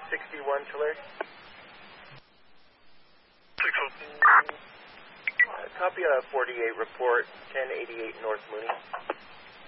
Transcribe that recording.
61 Tulare. Copy a 48 report, 1088 North Mooney.